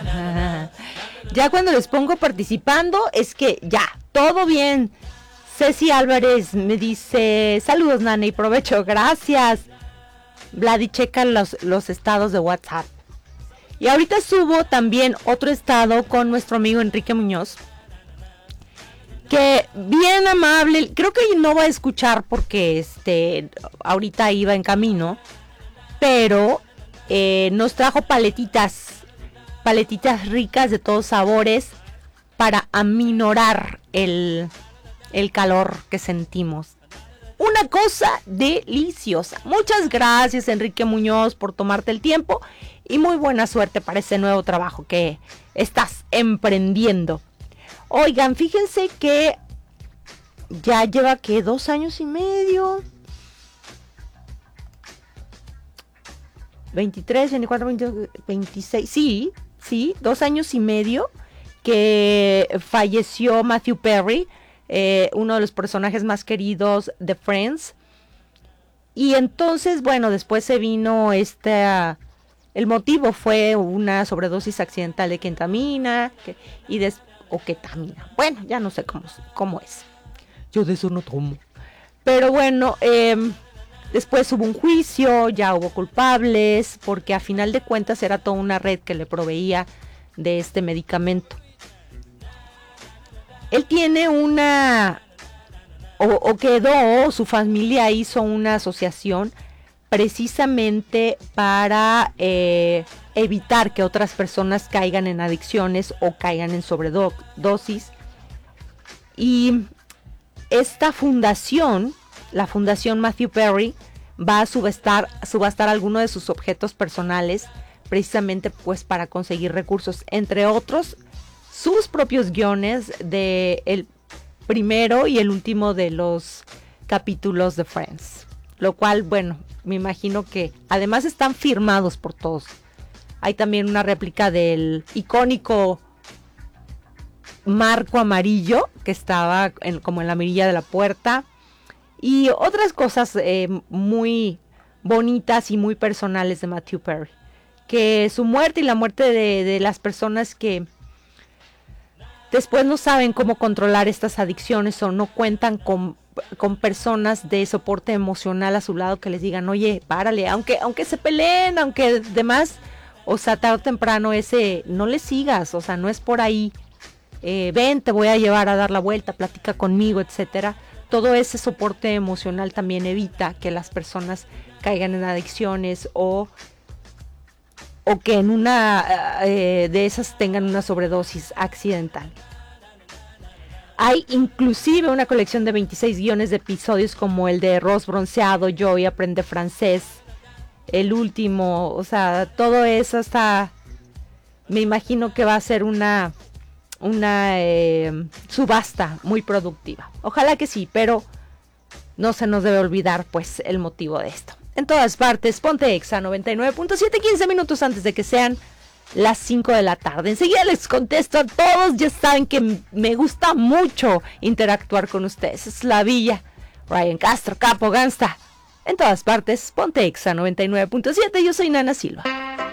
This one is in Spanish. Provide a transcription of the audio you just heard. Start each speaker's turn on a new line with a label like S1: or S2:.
S1: Ya cuando les pongo participando es que ya, todo bien. Ceci Álvarez me dice, saludos Nana y provecho, gracias. Vladi, checa los estados de WhatsApp. Y ahorita subo también otro estado con nuestro amigo Enrique Muñoz, que bien amable, creo que no va a escuchar porque ahorita iba en camino, pero nos trajo paletitas ricas de todos sabores para aminorar el calor que sentimos. Una cosa deliciosa. Muchas gracias, Enrique Muñoz, por tomarte el tiempo y muy buena suerte para ese nuevo trabajo que estás emprendiendo. Oigan, fíjense que ya lleva, ¿qué? 2 años y medio. 23, 24, 22, 26. Sí, 2 años y medio que falleció Matthew Perry, uno de los personajes más queridos de Friends. Y entonces, bueno, después se vino el motivo fue una sobredosis accidental de ketamina o ketamina. Bueno, ya no sé cómo es. Yo de eso no tomo. Pero bueno, después hubo un juicio, ya hubo culpables, porque a final de cuentas era toda una red que le proveía de este medicamento. Él tiene su familia hizo una asociación precisamente para evitar que otras personas caigan en adicciones o caigan en sobredosis. Y esta fundación, la Fundación Matthew Perry, va a subastar algunos de sus objetos personales, precisamente pues para conseguir recursos, entre otros sus propios guiones de el primero y el último de los capítulos de Friends, lo cual, bueno, me imagino que además están firmados por todos. Hay también una réplica del icónico marco amarillo que estaba como en la mirilla de la puerta, y otras cosas muy bonitas y muy personales de Matthew Perry, que su muerte y la muerte de las personas que después no saben cómo controlar estas adicciones o no cuentan con personas de soporte emocional a su lado que les digan, oye, párale, aunque se peleen, aunque demás, o sea, tarde o temprano no le sigas, o sea, no es por ahí, ven, te voy a llevar a dar la vuelta, platica conmigo, etcétera. Todo ese soporte emocional también evita que las personas caigan en adicciones o que en una de esas tengan una sobredosis accidental. Hay inclusive una colección de 26 guiones de episodios como el de Ross bronceado, Joey aprende francés, el último, o sea, todo eso está, me imagino que va a ser una subasta muy productiva. Ojalá que sí, pero no se nos debe olvidar pues el motivo de esto. En todas partes, Ponte Exa 99.7, 15 minutos antes de que sean las 5 de la tarde. Enseguida les contesto a todos, ya saben que me gusta mucho interactuar con ustedes. Es la Villa, Ryan Castro, Capo, Gangsta. En todas partes, Ponte Exa 99.7, yo soy Nana Silva.